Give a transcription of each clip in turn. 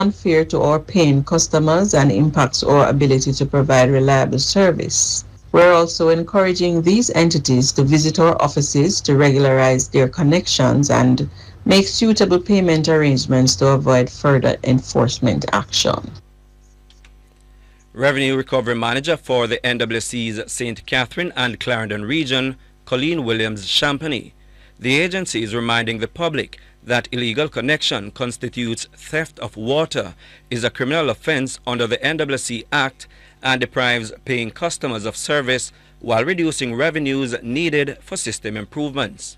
unfair to our paying customers and impacts our ability to provide reliable service. We're also encouraging these entities to visit our offices to regularize their connections and make suitable payment arrangements to avoid further enforcement action. Revenue Recovery Manager for the NWC's St. Catherine and Clarendon region, Colleen Williams-Champagny. The agency is reminding the public that illegal connection constitutes theft of water, is a criminal offense under the NWC Act, and deprives paying customers of service while reducing revenues needed for system improvements.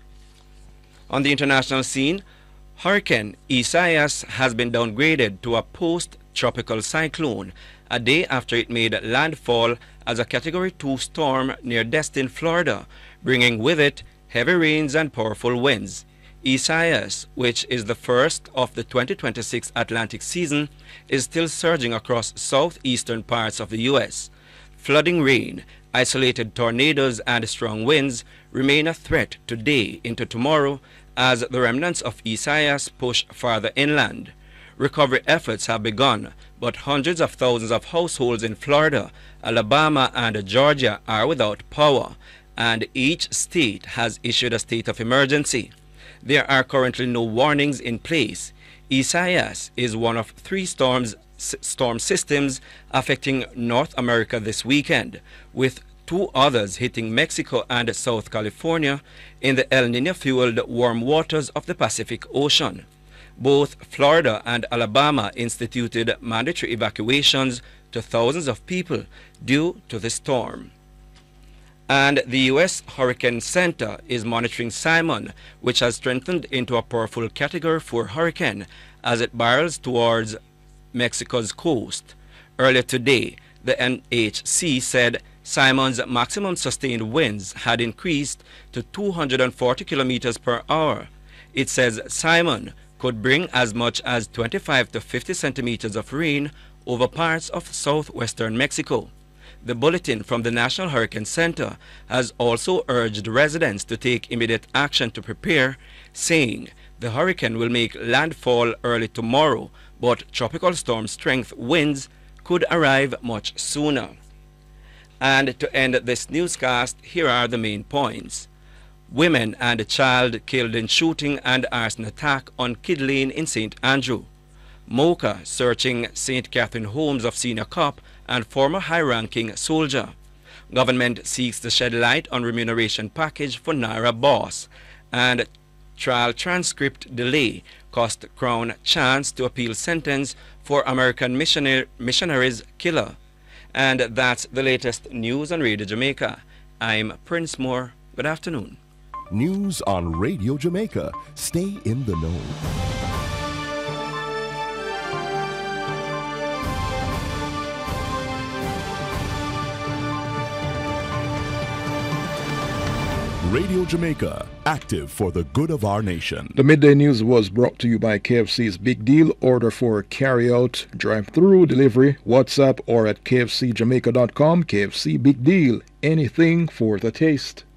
On the international scene, Hurricane Isaias has been downgraded to a post-tropical cyclone a day after it made landfall as a Category 2 storm near Destin, Florida, bringing with it heavy rains and powerful winds. Isaias, which is the first of the 2026 Atlantic season, is still surging across southeastern parts of the U.S. Flooding rain, isolated tornadoes, and strong winds remain a threat today into tomorrow as the remnants of Isaias push farther inland. Recovery efforts have begun, but hundreds of thousands of households in Florida, Alabama, and Georgia are without power, and each state has issued a state of emergency. There are currently no warnings in place. Isaias is one of three storm systems affecting North America this weekend, with two others hitting Mexico and South California in the El Niño-fueled warm waters of the Pacific Ocean. Both Florida and Alabama instituted mandatory evacuations to thousands of people due to the storm. And the U.S. Hurricane Center is monitoring Simon, which has strengthened into a powerful Category 4 hurricane as it barrels towards Mexico's coast. Earlier today, the NHC said Simon's maximum sustained winds had increased to 240 kilometers per hour. It says Simon could bring as much as 25 to 50 centimeters of rain over parts of southwestern Mexico. The bulletin from the National Hurricane Center has also urged residents to take immediate action to prepare, saying the hurricane will make landfall early tomorrow, but tropical storm strength winds could arrive much sooner. And to end this newscast, here are the main points. Women and a child killed in shooting and arson attack on Kid Lane in St. Andrew. MOCA searching St. Catherine homes of senior cop and former high-ranking soldier. Government seeks to shed light on remuneration package for Naira boss. And trial transcript delay cost Crown chance to appeal sentence for American missionaries killer. And that's the latest news on Radio Jamaica. I'm Prince Moore. Good afternoon. News on Radio Jamaica. Stay in the know. Radio Jamaica, active for the good of our nation. The Midday News was brought to you by KFC's Big Deal. Order for carry-out, drive-through, delivery, WhatsApp, or at kfcjamaica.com. KFC Big Deal, anything for the taste.